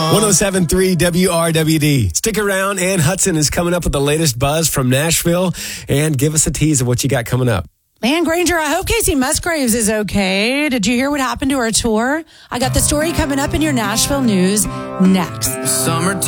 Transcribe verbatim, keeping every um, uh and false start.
one oh seven point three W R W D. Stick around. Ann Hudson is coming up with the latest buzz from Nashville. And give us a tease of what you got coming up. Man, Granger, I hope Casey Musgraves is okay. Did you hear what happened to her tour? I got the story coming up in your Nashville news next. Summer